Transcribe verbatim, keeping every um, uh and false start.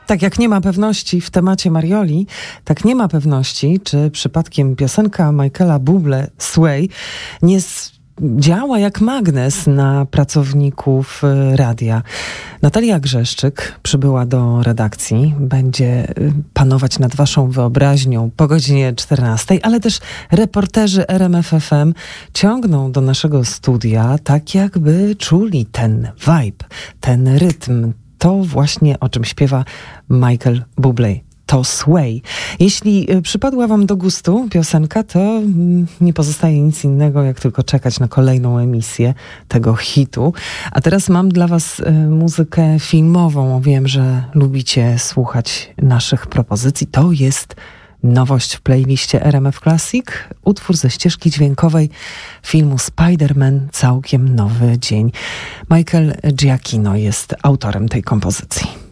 Tak jak nie ma pewności w temacie Marioli, tak nie ma pewności, czy przypadkiem piosenka Michaela Bublé Sway nie działa jak magnes na pracowników radia. Natalia Grzeszczyk przybyła do redakcji, będzie panować nad waszą wyobraźnią po godzinie czternastej, ale też reporterzy R M F F M ciągną do naszego studia tak jakby czuli ten vibe, ten rytm. To właśnie o czym śpiewa Michael Bublé. To Sway. Jeśli przypadła wam do gustu piosenka, to nie pozostaje nic innego, jak tylko czekać na kolejną emisję tego hitu. A teraz mam dla was muzykę filmową. Wiem, że lubicie słuchać naszych propozycji. To jest nowość w playliście R M F Classic. Utwór ze ścieżki dźwiękowej filmu Spider-Man Całkiem nowy dzień. Michael Giacchino jest autorem tej kompozycji.